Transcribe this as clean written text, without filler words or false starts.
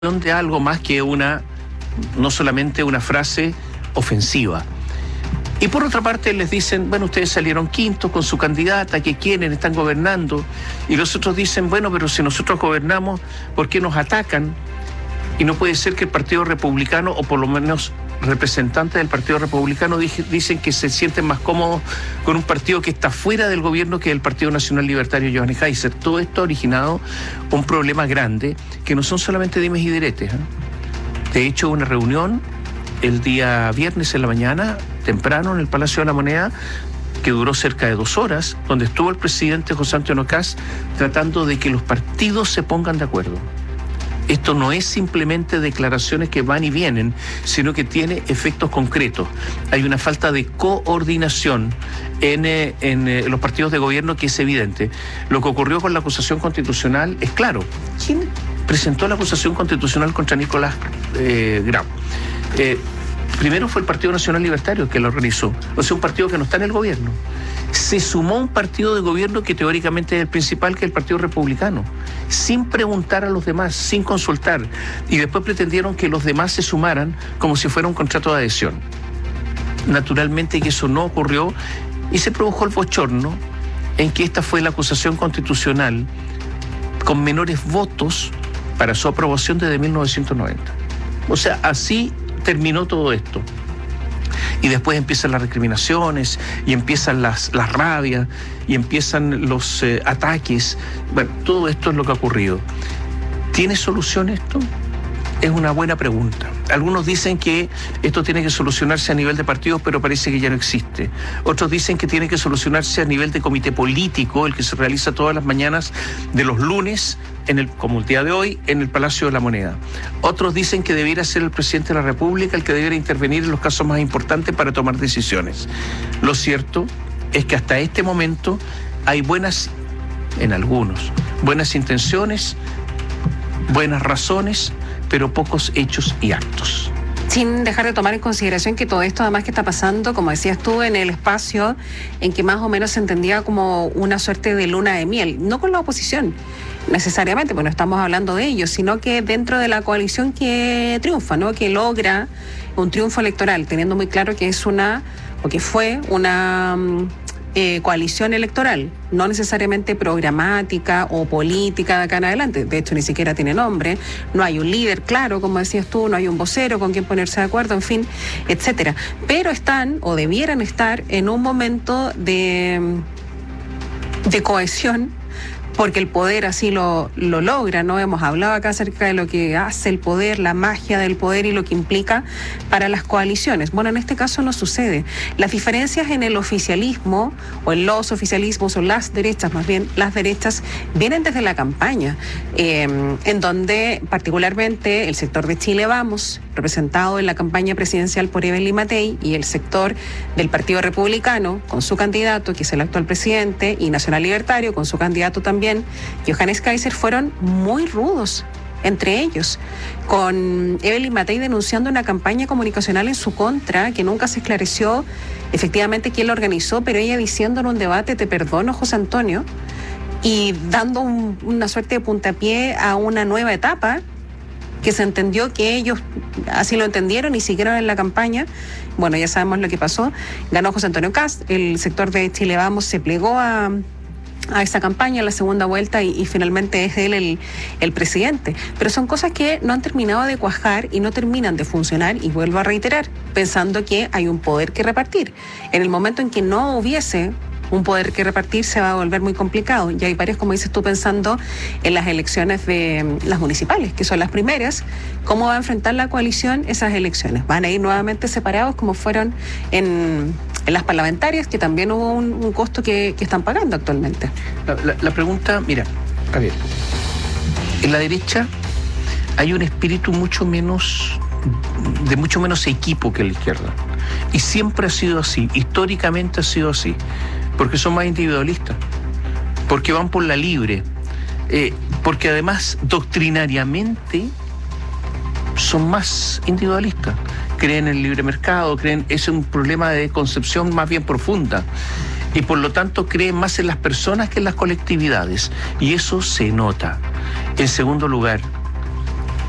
de algo más que no solamente una frase ofensiva. Y por otra parte les dicen, bueno, ustedes salieron quintos con su candidata, ¿qué quieren? Están gobernando. Y los otros dicen, bueno, pero si nosotros gobernamos, ¿por qué nos atacan? Y no puede ser que el Partido Republicano, o por lo menos representantes del Partido Republicano, dicen que se sienten más cómodos con un partido que está fuera del gobierno que el Partido Nacional Libertario Johannes Kaiser. Todo esto ha originado un problema grande, que no son solamente dimes y diretes, ¿eh? De hecho, una reunión el día viernes en la mañana, temprano, en el Palacio de la Moneda, que duró cerca de 2 horas, donde estuvo el presidente José Antonio Kast tratando de que los partidos se pongan de acuerdo. Esto no es simplemente declaraciones que van y vienen, sino que tiene efectos concretos. Hay una falta de coordinación en los partidos de gobierno que es evidente. Lo que ocurrió con la acusación constitucional es claro. ¿Quién presentó la acusación constitucional contra Nicolás Grau? Primero fue el Partido Nacional Libertario que lo organizó, o sea, un partido que no está en el gobierno. Se sumó un partido de gobierno que teóricamente es el principal, que es el Partido Republicano, sin preguntar a los demás, sin consultar. Y después pretendieron que los demás se sumaran como si fuera un contrato de adhesión. Naturalmente que eso no ocurrió y se produjo el bochorno en que esta fue la acusación constitucional con menores votos para su aprobación desde 1990. O sea, así terminó todo esto. Y después empiezan las recriminaciones, y empiezan las rabias, y empiezan los ataques. Bueno, todo esto es lo que ha ocurrido. ¿Tiene solución esto? Es una buena pregunta. Algunos dicen que esto tiene que solucionarse a nivel de partidos, pero parece que ya no existe. Otros dicen que tiene que solucionarse a nivel de comité político, el que se realiza todas las mañanas de los lunes, como el día de hoy, en el Palacio de la Moneda. Otros dicen que debiera ser el presidente de la República el que debiera intervenir en los casos más importantes para tomar decisiones. Lo cierto es que hasta este momento hay buenas intenciones, buenas razones, pero pocos hechos y actos. Sin dejar de tomar en consideración que todo esto además que está pasando, como decías tú, en el espacio en que más o menos se entendía como una suerte de luna de miel, no con la oposición necesariamente, pues no estamos hablando de ellos, sino que dentro de la coalición que triunfa, ¿no? Que logra un triunfo electoral, teniendo muy claro que fue una coalición electoral, no necesariamente programática o política de acá en adelante. De hecho, ni siquiera tiene nombre, no hay un líder claro, como decías tú, no hay un vocero con quien ponerse de acuerdo, en fin, etcétera. Pero están, o debieran estar, en un momento de cohesión, porque el poder así lo logra, ¿no? Hemos hablado acá acerca de lo que hace el poder, la magia del poder y lo que implica para las coaliciones. Bueno, en este caso no sucede. Las diferencias en el oficialismo, o en los oficialismos, o las derechas, más bien las derechas, vienen desde la campaña, en donde particularmente el sector de Chile Vamos, representado en la campaña presidencial por Evelyn Matei, y el sector del Partido Republicano, con su candidato, que es el actual presidente, y Nacional Libertario, con su candidato también, Johannes Kaiser, fueron muy rudos entre ellos, con Evelyn Matei denunciando una campaña comunicacional en su contra, que nunca se esclareció efectivamente quién la organizó, pero ella diciendo en un debate, te perdono, José Antonio, y dando una suerte de puntapié a una nueva etapa, que se entendió que ellos así lo entendieron y siguieron en la campaña. Bueno, ya sabemos lo que pasó. Ganó José Antonio Kast, el sector de Chile Vamos se plegó a esa campaña, a la segunda vuelta, y finalmente es él el presidente. Pero son cosas que no han terminado de cuajar y no terminan de funcionar, y vuelvo a reiterar, pensando que hay un poder que repartir. En el momento en que no hubiese un poder que repartir, se va a volver muy complicado. Y hay varios, como dices tú, pensando en las elecciones de las municipales, que son las primeras. ¿Cómo va a enfrentar la coalición esas elecciones? ¿Van a ir nuevamente separados como fueron en las parlamentarias, que también hubo un costo que están pagando actualmente? La pregunta, mira, a ver, en la derecha hay un espíritu de mucho menos equipo que en la izquierda. Y siempre ha sido así, históricamente ha sido así, porque son más individualistas, porque van por la libre, porque además doctrinariamente son más individualistas. Creen en el libre mercado, es un problema de concepción más bien profunda. y por lo tanto creen más en las personas que en las colectividades, y eso se nota. En segundo lugar,